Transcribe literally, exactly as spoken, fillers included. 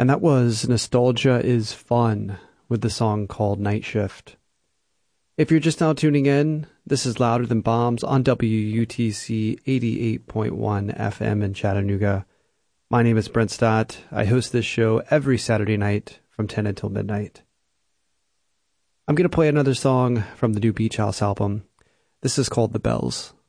And that was Nostalgia is Fun with the song called Night Shift. If you're just now tuning in, this is Louder Than Bombs on W U T C eighty-eight point one F M in Chattanooga. My name is Brent Stott. I host this show every Saturday night from ten until midnight. I'm going to play another song from the new Beach House album. This is called The Bells.